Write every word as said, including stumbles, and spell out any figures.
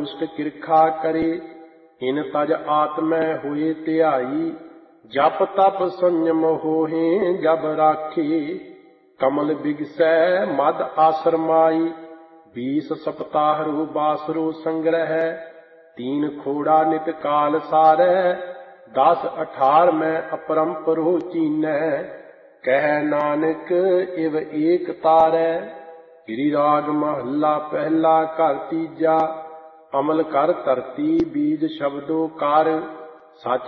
दुष्ट किरखा करे, इन तज आत्मै हुए त्याई। जप तप संयम होहे जब राखे, कमल बिगसै मद आश्रमाई। बीस सप्ताहरु बासरो संग्रह, तीन खोड़ा नित काल सारै। दस अठार में अपरंपरो चीनै, कह नानक इव एक तारै। गिरिराग महला पहला घर तीजा, अमल कर धरती बीज शब्दो कर। सच